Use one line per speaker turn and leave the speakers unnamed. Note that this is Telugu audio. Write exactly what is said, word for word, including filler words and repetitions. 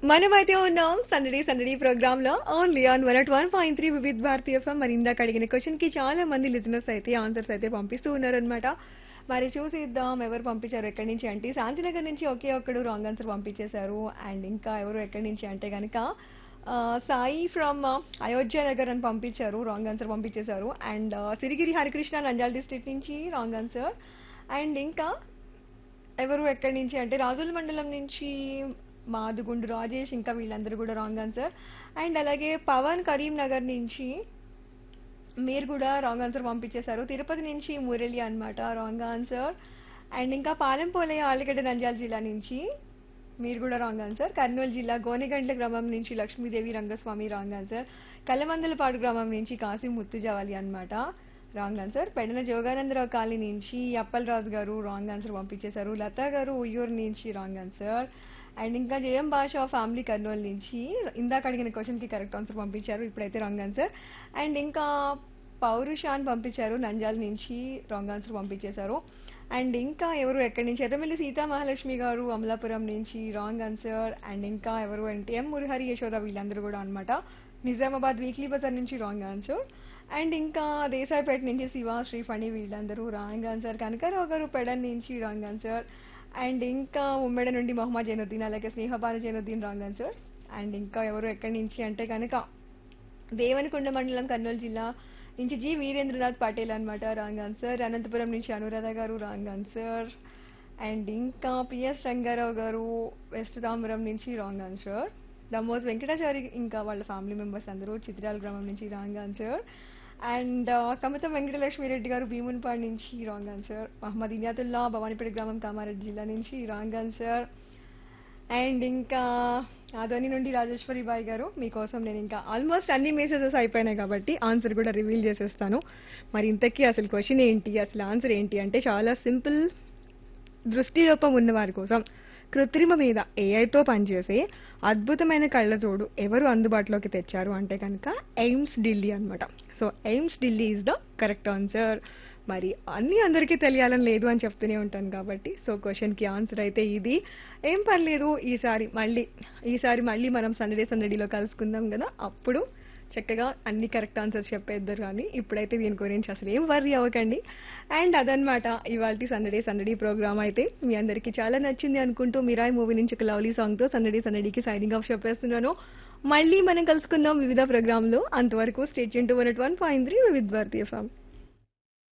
మనమైతే ఉన్నాం సందడి సందడి ప్రోగ్రామ్ లో only on one at one point three Vividh Bharati FM. మరి ఇందాక అడిగిన క్వశ్చన్ కి చాలా మంది లిజనర్స్ అయితే ఆన్సర్స్ అయితే పంపిస్తూ ఉన్నారనమాట. మరి చూసిద్దాం ఎవరు పంపించారు ఎక్కడి నుంచి అంటే శాంతినగర్ నుంచి ఒకే ఒక్కడు రాంగ్ ఆన్సర్ పంపించేశారు. అండ్ ఇంకా ఎవరు ఎక్కడి నుంచి అంటే కనుక సాయి ఫ్రమ్ అయోధ్య నగర్ అని పంపించారు, రాంగ్ ఆన్సర్ పంపించేశారు. అండ్ సిరిగిరి హరికృష్ణ నంద్యాల డిస్ట్రిక్ట్ నుంచి రాంగ్ ఆన్సర్. అండ్ ఇంకా ఎవరు ఎక్కడి నుంచి అంటే రాజుల మండలం నుంచి మాదుగుండు రాజేష్, ఇంకా వీళ్ళందరూ కూడా రాంగ్ ఆన్సర్. అండ్ అలాగే పవన్ కరీంనగర్ నుంచి మీరు కూడా రాంగ్ ఆన్సర్ పంపించేశారు. తిరుపతి నుంచి మురళి అన్నమాట రాంగ్ ఆన్సర్. అండ్ ఇంకా పాలెంపోలయ్య ఆలగడ్డ నంద్యాల జిల్లా నుంచి మీరు కూడా రాంగ్ ఆన్సర్. కర్నూలు జిల్లా గోనెగండ్ల గ్రామం నుంచి లక్ష్మీదేవి రంగస్వామి రాంగ్ ఆన్సర్. కలమందలపాడు గ్రామం నుంచి కాశీ ముత్తుజావాలి అన్నమాట wrong answer. Pedana Jogananda Rao colony నుంచి అప్పలరాజు గారు రాంగ్ ఆన్సర్ పంపించేశారు. లతా గారు ఉయ్యూరు నుంచి రాంగ్ ఆన్సర్. అండ్ ఇంకా జయం భాష ఫ్యామిలీ కర్నూలు నుంచి ఇందాక అడిగిన క్వశ్చన్ కి కరెక్ట్ ఆన్సర్ పంపించారు, ఇప్పుడైతే రాంగ్ ఆన్సర్. అండ్ ఇంకా పౌరుషాన్ పంపించారు నంజాల నుంచి రాంగ్ ఆన్సర్ పంపించేశారు. అండ్ ఇంకా ఎవరు ఎక్కడి నుంచి ఎర్రమిల్లి సీతా మహాలక్ష్మి గారు అమలాపురం నుంచి రాంగ్ ఆన్సర్. అండ్ ఇంకా ఎవరు అంటే ఎం మురహరి యశోద వీళ్ళందరూ కూడా అనమాట నిజామాబాద్ వీక్లీ బజార్ నుంచి రాంగ్ ఆన్సర్. అండ్ ఇంకా దేశాయిపేట నుంచి శివ శ్రీఫణి వీళ్ళందరూ రాంగ్ ఆన్సర్. కనకారావు గారు పెడన్ నుంచి రాంగ్ ఆన్సర్. అండ్ ఇంకా ఉమ్మెడ నుండి మొహమ్మద్ జైనుద్దీన్ అలాగే స్నేహపాల జైనుద్దీన్ రాంగ్ ఆన్సర్. అండ్ ఇంకా ఎవరు ఎక్కడి నుంచి అంటే కనుక దేవనకొండ మండలం కర్నూలు జిల్లా నుంచి జి వీరేంద్రనాథ్ పటేల్ అనమాట రాంగ్ ఆన్సర్. అనంతపురం నుంచి అనురాధ గారు రాంగ్ ఆన్సర్. అండ్ ఇంకా పిఎస్ రంగారావు గారు వెస్ట్ తాంబరం నుంచి రాంగ్ ఆన్సర్. దమోజ్ వెంకటాచారి ఇంకా వాళ్ళ ఫ్యామిలీ మెంబర్స్ అందరూ చిత్రాల గ్రామం నుంచి wrong answer. And Kamatham Venkatalakshmi Reddy గారు భీమునిపాడు నుంచి రాంగ్ ఆన్సర్. మహమ్మద్ ఇనియాతుల్లా భవానీపేట గ్రామం కామారెడ్డి జిల్లా నుంచి రాంగ్ ఆన్సర్. అండ్ ఇంకా ఆదోని నుండి రాజేశ్వరి బాయ్ గారు మీకోసం నేను ఇంకా ఆల్మోస్ట్ అన్ని మెసేజెస్ అయిపోయినాయి కాబట్టి ఆన్సర్ కూడా రివీల్ చేసేస్తాను. మరి ఇంతకీ అసలు క్వశ్చన్ ఏంటి, అసలు ఆన్సర్ ఏంటి అంటే చాలా సింపుల్. దృష్టిలోపం ఉన్న వారి కోసం కృత్రిమ మీద ఏఐతో పనిచేసే అద్భుతమైన కళ్ళజోడు ఎవరు అందుబాటులోకి తెచ్చారు అంటే కనుక ఎయిమ్స్ ఢిల్లీ అనమాట. So AIIMS Delhi is the correct answer. మరి అన్ని అందరికీ తెలియాలని లేదు అని చెప్తూనే ఉంటాను కాబట్టి సో క్వశ్చన్ కి ఆన్సర్ అయితే ఇది. ఏం పర్లేదు, ఈసారి మళ్ళీ ఈసారి మళ్ళీ మనం సందడే సందడిలో కలుసుకుందాం కదా, అప్పుడు చక్కగా అన్ని కరెక్ట్ ఆన్సర్స్ చెప్పేద్దరు. కానీ ఇప్పుడైతే దీని గురించి అసలు ఏం వర్రీ అవ్వకండి. అండ్ అదనమాట ఇవాళ సందడే సందడి ప్రోగ్రామ్ అయితే మీ అందరికీ చాలా నచ్చింది అనుకుంటూ మిరాయి మూవీ నుంచి ఒక లవ్లీ సాంగ్ తో సందడి సందడికి సైనింగ్ ఆఫ్ చెప్పేస్తున్నాను. మళ్ళీ మనం కలుసుకుందాం వివిధ ప్రోగ్రామ్ లో. అంతవరకు state to one at one point three వివిధ భారతీ ఎఫ్ఎం.